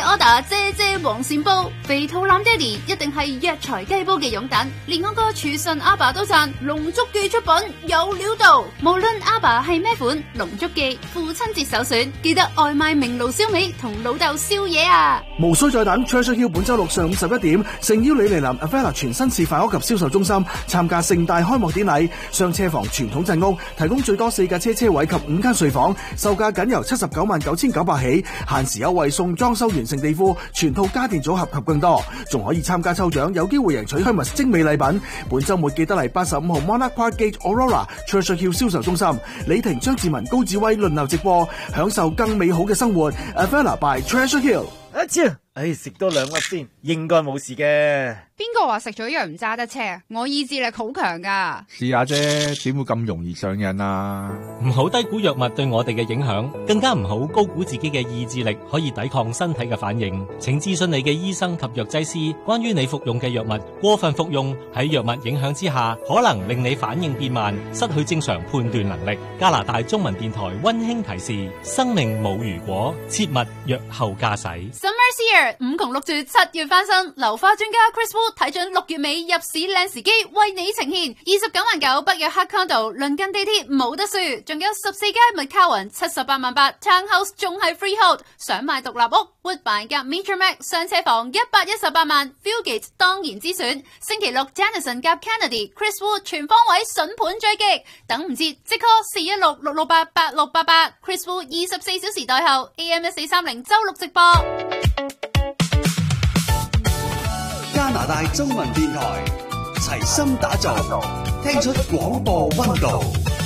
order 姐黃鱔煲，肥肚腩爹哋一定係藥材雞煲嘅擁躉，連我個廚神阿爸都讚龍足記出品有料到。無論阿爸係咩款，龍足記父親節首選，記得外賣明爐燒味同老豆燒嘢啊！ 無需再等 Treasure Hill 本周六上午11點，誠邀你嚟臨 Avella 全新示範屋及銷售中心參加盛大開幕典禮。雙車房傳統鎮屋提供最多4架車位及5間睡房，售價僅由799900起，限時優惠送裝修完成地庫、全套家電組合及更多，仲可以參加抽獎，有機會贏取 Hermes 精美禮品。本周末記得嚟85號 Monarch Park Gate Aurora Treasure Hill 銷售中心，李婷、張志文、高志威輪流直播，享受更美好嘅生活。Avella by Treasure Hill。 食多2粒先，應該冇事嘅。 邊個話食咗藥唔揸得車？我意志力好強噶。 試下啫，點會咁容易上癮啊？ 唔好低估藥物對我哋嘅影響，更加唔好高估自己嘅意志力可以抵抗身體嘅反應。請諮詢你嘅醫生及藥劑師，關於你服用嘅藥物過分服用喺藥物影響之下，可能令你反應變慢，失去正常判斷能力。加拿大中文電台溫馨提示：生命冇如果，切勿藥後駕駛。 Summer's here， 5窮6絕7月翻身，流花專家 Chris Wu 睇準6月尾入市靚時機，為你呈現29.9萬北約黑 condo， 鄰近地鐵冇得輸，仲有14街McCowan 78.8萬，townhouse 仲係 freehold， 想買獨立屋 Woodbine 夾 Metromax 上車房118萬 ，Fieldgate 當然之選。星期六 Janison 夾 Kennedy Chris Wu 全方位筍盤追擊，等唔切即 call 416-668-8688 Chris Wu 24小時代後 AM1430周六直播。 加拿大中文電台齊心打造，聽出廣播溫度。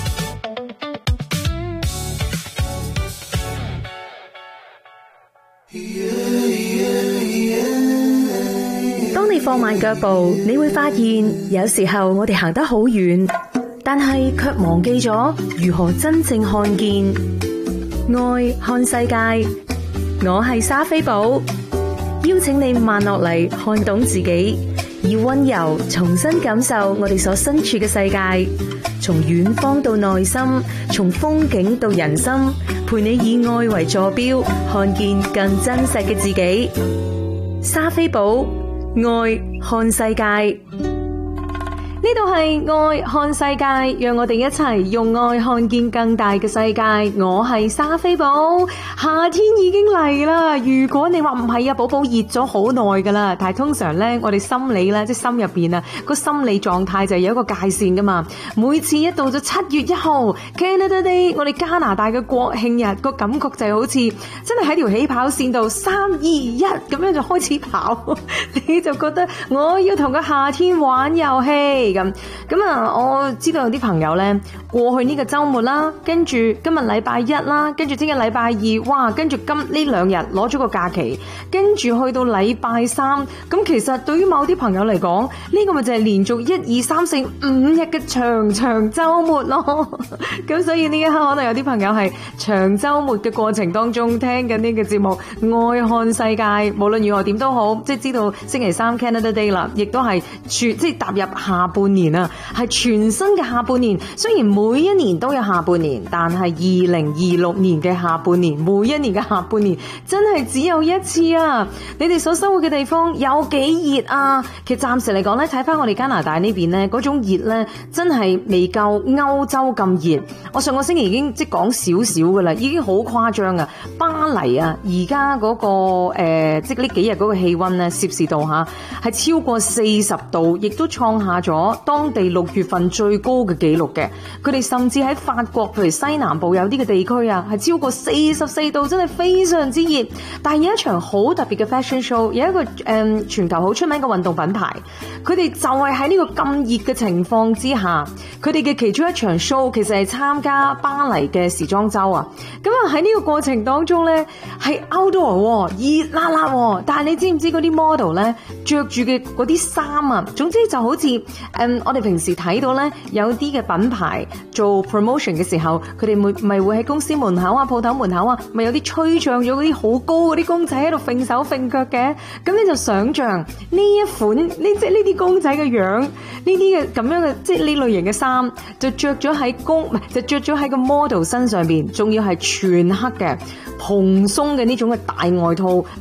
當你放慢腳步，你會發現有時候我哋行得好遠，但係卻忘記咗如何真正看見。愛看世界，我係莎菲寶，邀請你慢落嚟，看懂自己，以溫柔重新感受我哋所身處嘅世界，從遠方到內心，從風景到人心，陪你以愛為坐標，看見更真實嘅自己。莎菲寶，愛看世界。呢度係愛看世界，讓我哋一齊用愛看見更大嘅世界。我係莎菲寶，夏天已經嚟啦。如果你話唔係啊，寶寶熱咗好耐噶啦，但係通常咧，我哋心理咧，即係心入邊啊，個心理狀態就係有一個界線噶嘛。每次一到咗7月1號 Canada Day， 我哋加拿大嘅國慶日，個感覺就係好似真係喺條起跑線度3、2、1咁樣就開始跑，你就覺得我要同個夏天玩遊戲。咁啊！我知道有啲朋友咧，過去呢個週末啦，跟住今日禮拜1啦，跟住聽日禮拜2，哇！跟住呢2日攞咗個假期，跟住去到禮拜3，咁其實對於某啲朋友嚟講，呢個咪就係連續1、2、3、4、5日嘅長週末咯。咁所以呢一刻可能有啲朋友係長週末嘅過程當中聽緊呢個節目，愛看世界。無論如何點都好，即係知道星期3 Canada Day 啦，亦都係即係踏入下半年啊，係全新嘅下半年。雖然每一年都有下半年，但係2026年嘅下半年，每一年嘅下半年真係只有一次啊！你哋所生活嘅地方有幾熱啊？其實暫時嚟講咧，睇翻我哋加拿大呢邊咧，嗰種熱咧真係未夠歐洲咁熱。我上個星期已經即係講少少噶啦，已經好誇張啊！巴黎啊，而家嗰個即係呢幾日嗰個氣溫咧，攝氏度吓係超過40度，亦都創下咗當地6月份最高嘅紀錄嘅。佢哋甚至喺法國，譬如西南部有啲嘅地區啊，係超過44度，真係非常之熱。但係有一場好特別嘅 fashion show， 有一個全球好出名嘅運動品牌，佢哋就係喺呢個咁熱嘅情況之下，佢哋嘅其中一場 show 其實係參加巴黎嘅時裝周啊。咁啊喺呢個過程當中咧，係 outdoor 熱辣辣，但係你知唔知嗰啲 model 咧着住嘅嗰啲衫啊，總之就好似我哋平時睇到咧，有啲嘅品牌做 promotion 嘅時候，佢哋咪會喺公司門口啊、鋪頭門口啊，咪有啲吹脹咗嗰啲好高嗰啲公仔喺度揈手揈腳嘅。咁你就想象呢一款即係呢啲公仔嘅樣，呢啲嘅咁樣嘅即係呢類型嘅衫，就着咗喺個 model 身上邊，仲要係全黑嘅蓬鬆嘅呢種嘅大外套，